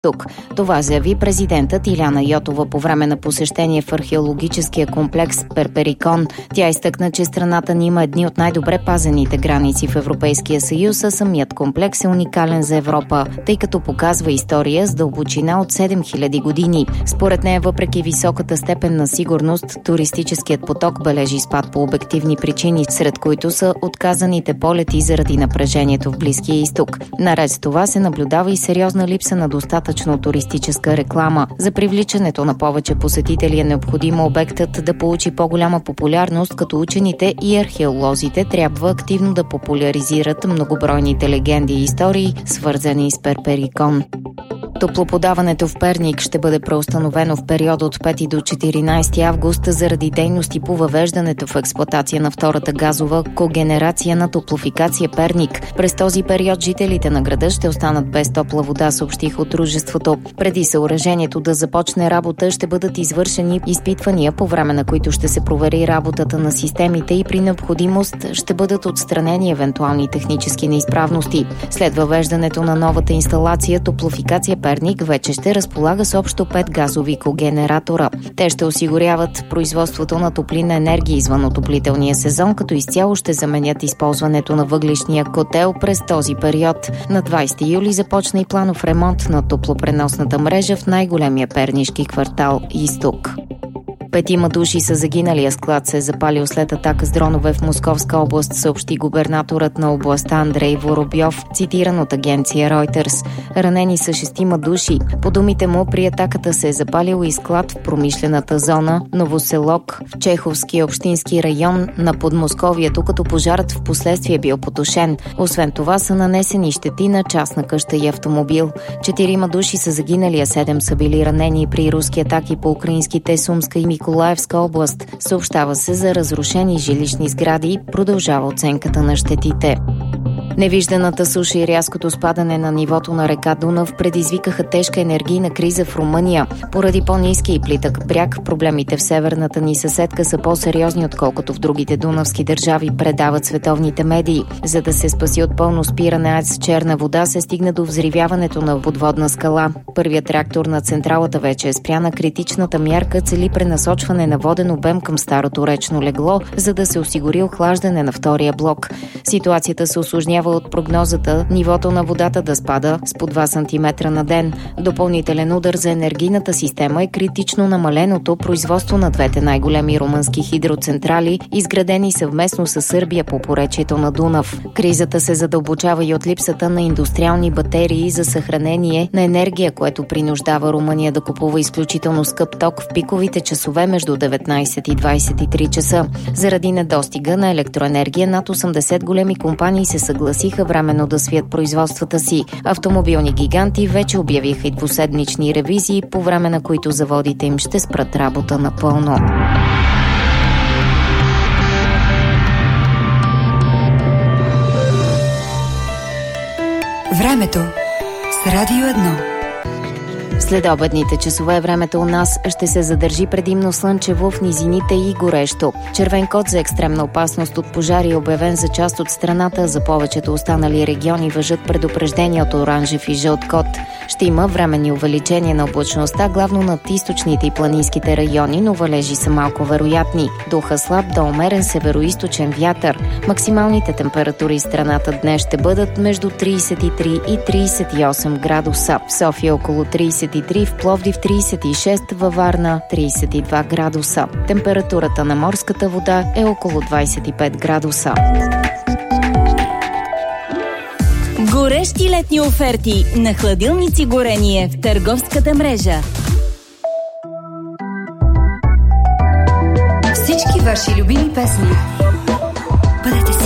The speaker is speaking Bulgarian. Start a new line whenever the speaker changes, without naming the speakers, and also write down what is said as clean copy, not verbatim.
тук. Това заяви президентът Иляна Йотова по време на посещение в археологическия комплекс Перперикон. Тя изтъкна, че страната ни има едни от най-добре пазените граници в Европейския съюз, а самият комплекс е уникален за Европа, тъй като показва история с дълбочина от 7000 години. Според нея, въпреки високата степен на сигурност, туристическият поток бележи спад по обективни причини, сред които са отказаните полети заради напрежението в Близкия изток. Наред с това се наблюдава и сериозна липса на достатъчно туристическа реклама. За привличането на повече посетители е необходимо обектът да получи по-голяма популярност, като учените и археолозите трябва активно да популяризират многобройните легенди и истории, свързани с Перперикон. Топлоподаването в Перник ще бъде преустановено в период от 5 до 14 август заради дейности по въвеждането в експлоатация на втората газова когенерация на Топлофикация Перник. През този период жителите на града ще останат без топла вода, съобщиха от дружеството. Преди съоръжението да започне работа ще бъдат извършени изпитвания, по време на които ще се провери работата на системите и при необходимост ще бъдат отстранени евентуални технически неизправности. След въвеждането на новата инсталация, Топлофикация Перник вече ще разполага с общо 5 газови когенератора. Те ще осигуряват производството на топлинна енергия извън отоплителния сезон, като изцяло ще заменят използването на въглищния котел през този период. На 20 юли започна и планов ремонт на топлопреносната мрежа в най-големия пернишки квартал Изток. 5 души са загинали, а склад се е запалил след атака с дронове в Московска област, съобщи губернаторът на областта Андрей Воробьов, цитиран от агенция Reuters. Ранени са 6 души. По думите му, при атаката се е запалил и склад в промишлената зона Новоселок в Чеховския общински район на Подмосковието, като пожарът в последствие бил потушен. Освен това са нанесени щети на частна къща и автомобил. 4 души са загинали, а 7 са били ранени при руски атаки по украинските Сумска и Николаевска област. Съобщава се за разрушени жилищни сгради, продължава оценката на щетите. Невижданата суша и рязкото спадане на нивото на река Дунав предизвикаха тежка енергийна криза в Румъния. Поради по-ниски и плитък бряг, проблемите в северната ни съседка са по-сериозни, отколкото в другите дунавски държави, предават световните медии. За да се спаси от пълно спиране АЕЦ Черна вода, се стигна до взривяването на подводна скала. Първият реактор на централата вече е спряна. Критичната мярка цели пренасочване на воден обем към старото речно легло, за да се осигури охлаждане на втория блок. Ситуацията се усложнява от прогнозата нивото на водата да спада с по 2 см на ден. Допълнителен удар за енергийната система е критично намаленото производство на двете най-големи румънски хидроцентрали, изградени съвместно с Сърбия по поречието на Дунав. Кризата се задълбочава и от липсата на индустриални батерии за съхранение на енергия, което принуждава Румъния да купува изключително скъп ток в пиковите часове между 19 и 23 часа. Заради недостига на електроенергия над 80 големи компании се съгласиха временно да свият производствата си. Автомобилни гиганти вече обявиха и двуседмични ревизии, по време на които заводите им ще спрат работа напълно.
Времето с Радио 1.
След обедните часове времето у нас ще се задържи предимно слънчево, в низините и горещо. Червен код за екстремна опасност от пожари е обявен за част от страната. За повечето останали региони важат предупреждения от оранжев и жълт код. Ще има временни увеличения на облачността, главно над източните и планинските райони, но валежи са малко вероятни. Духа слаб до умерен североизточен вятър. Максималните температури в страната днес ще бъдат между 33 и 38 градуса. В София около 33, в Пловдив 36, във Варна 32 градуса. Температурата на морската вода е около 25 градуса.
Горещи летни оферти на хладилници горение в търговската мрежа.
Всички ваши любими песни. Бъдете